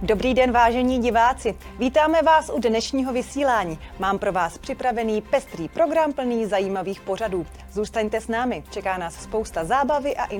Dobrý den, vážení diváci. Vítáme vás u dnešního vysílání. Mám pro vás připravený pestrý program plný zajímavých pořadů. Zůstaňte s námi, čeká nás spousta zábavy a